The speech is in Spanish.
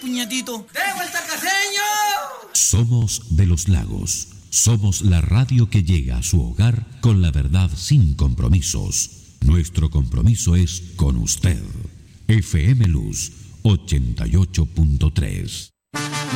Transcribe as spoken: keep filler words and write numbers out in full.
puñetito. ¡De vuelta, caseño! Somos de los lagos. Somos la radio que llega a su hogar con la verdad sin compromisos. Nuestro compromiso es con usted. F M Luz ochenta y ocho punto tres.